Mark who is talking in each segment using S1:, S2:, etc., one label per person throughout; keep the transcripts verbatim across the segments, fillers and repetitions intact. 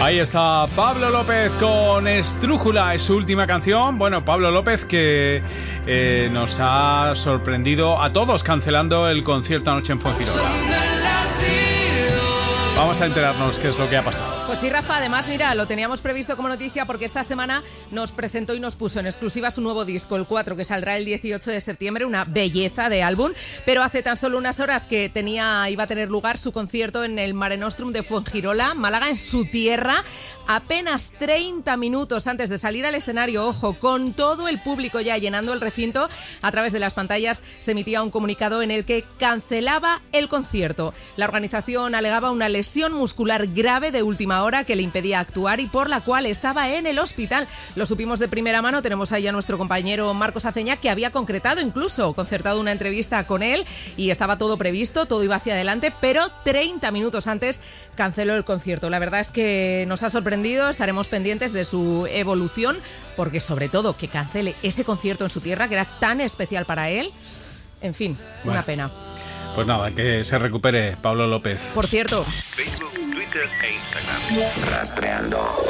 S1: Ahí está Pablo López con Estrújula, es su última canción. Bueno, Pablo López que eh, nos ha sorprendido a todos cancelando el concierto anoche en Fuengirola. Vamos a enterarnos qué es lo que ha pasado.
S2: Pues sí, Rafa, además, mira, lo teníamos previsto como noticia porque esta semana nos presentó y nos puso en exclusiva su nuevo disco, el cuatro, que saldrá el dieciocho de septiembre, una belleza de álbum, pero hace tan solo unas horas que tenía, iba a tener lugar su concierto en el Mare Nostrum de Fuengirola, Málaga, en su tierra, apenas treinta minutos antes de salir al escenario, ojo, con todo el público ya llenando el recinto, a través de las pantallas se emitía un comunicado en el que cancelaba el concierto. La organización alegaba una lesión muscular grave de última hora que le impedía actuar y por la cual estaba en el hospital. Lo supimos de primera mano, tenemos ahí a nuestro compañero Marcos Aceña, que había concretado incluso, concertado una entrevista con él y estaba todo previsto, todo iba hacia adelante, pero treinta minutos antes canceló el concierto. La verdad es que nos ha sorprendido, estaremos pendientes de su evolución, porque sobre todo que cancele ese concierto en su tierra, que era tan especial para él, en fin,
S1: bueno.
S2: Una pena.
S1: Pues nada, que se recupere Pablo López.
S2: Por cierto,
S3: Facebook, Twitter e Instagram. Rastreando.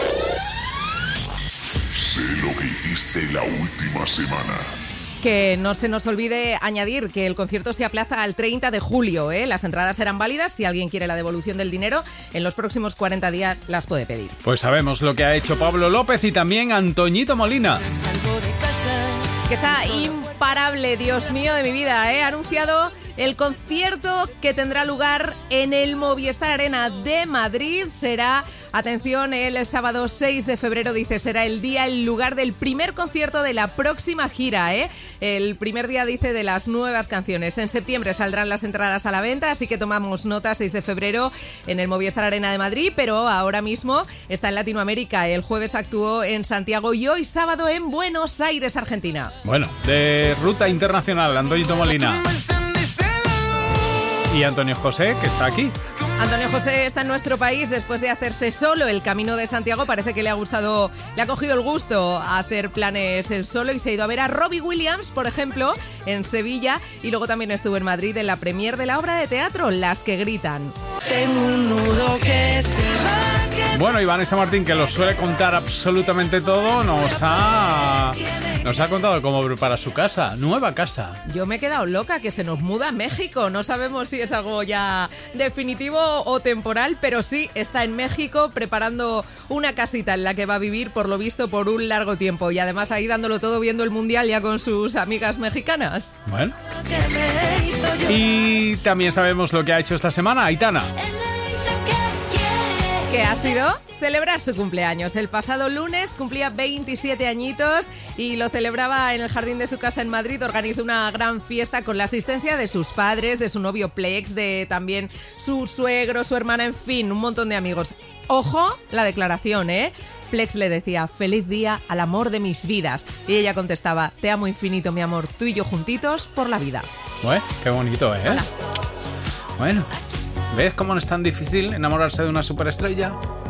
S4: Sé lo que hiciste la última semana.
S2: que no se nos olvide añadir que el concierto se aplaza al treinta de julio, ¿eh? Las entradas serán válidas. Si alguien quiere la devolución del dinero, en los próximos cuarenta días las puede pedir.
S1: Pues sabemos lo que ha hecho Pablo López y también Antoñito Molina,
S2: que está imparable, Dios mío de mi vida, ¿eh? Ha anunciado el concierto que tendrá lugar en el Movistar Arena de Madrid. Será, atención, el sábado seis de febrero, dice, será el día, el lugar del primer concierto de la próxima gira, ¿eh? El primer día, dice, de las nuevas canciones. En septiembre saldrán las entradas a la venta, así que tomamos nota, seis de febrero en el Movistar Arena de Madrid, pero ahora mismo está en Latinoamérica. El jueves actuó en Santiago y hoy sábado en Buenos Aires, Argentina.
S1: Bueno, de ruta internacional, Antoñito Molina. Y Antonio José, que está aquí.
S2: Antonio José está en nuestro país después de hacerse solo el Camino de Santiago. Parece que le ha gustado, le ha cogido el gusto a hacer planes él solo y se ha ido a ver a Robbie Williams, por ejemplo, en Sevilla, y luego también estuvo en Madrid en la premier de la obra de teatro Las que gritan.
S5: Tengo un nudo que se va, que
S1: Bueno, y Vanessa Martín, que lo suele contar absolutamente todo, nos ha, nos ha contado cómo prepara su casa, nueva casa.
S2: Yo me he quedado loca, que se nos muda a México. No sabemos si es algo ya definitivo o temporal, pero sí, está en México preparando una casita en la que va a vivir, por lo visto, por un largo tiempo. Y además ahí dándolo todo viendo el Mundial ya con sus amigas mexicanas.
S1: Bueno.
S5: que me hizo yo.
S1: Y también sabemos lo que ha hecho esta semana Aitana.
S2: ¿Qué ha sido? Celebrar su cumpleaños. El pasado lunes cumplía veintisiete añitos y lo celebraba en el jardín de su casa en Madrid. Organizó una gran fiesta con la asistencia de sus padres, de su novio Plex, de también su suegro, su hermana, en fin, un montón de amigos. Ojo, la declaración, ¿eh? Plex le decía, feliz día al amor de mis vidas. Y ella contestaba, te amo infinito, mi amor, tú y yo juntitos por la vida.
S1: Bueno, qué bonito, ¿eh?
S2: Hola.
S1: Bueno, ¿ves cómo no es tan difícil enamorarse de una superestrella?